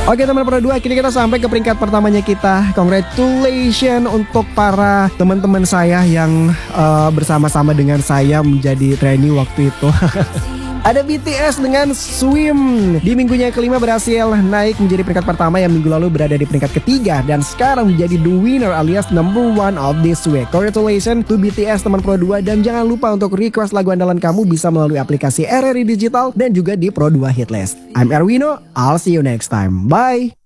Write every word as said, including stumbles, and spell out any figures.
Oke teman Pro dua, kini kita sampai ke peringkat pertamanya kita. Congratulations untuk para teman-teman saya yang uh, bersama-sama dengan saya menjadi trainee waktu itu. Ada B T S dengan Swim. Di minggunya kelima berhasil naik menjadi peringkat pertama yang minggu lalu berada di peringkat ketiga. Dan sekarang menjadi the winner alias number one of this week. Congratulations to B T S teman Pro dua. Dan jangan lupa untuk request lagu andalan kamu bisa melalui aplikasi R R I Digital dan juga di Pro dua Hitlist. I'm Erwino, I'll see you next time. Bye.